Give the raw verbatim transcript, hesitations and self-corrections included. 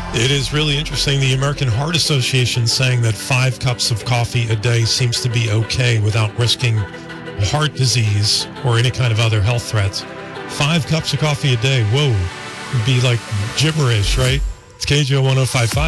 It is really interesting. The American Heart Association saying that five cups of coffee a day seems to be okay without risking heart disease or any kind of other health threats. Five cups of coffee a day, whoa, would be like gibberish, right? It's K J O one oh five point five.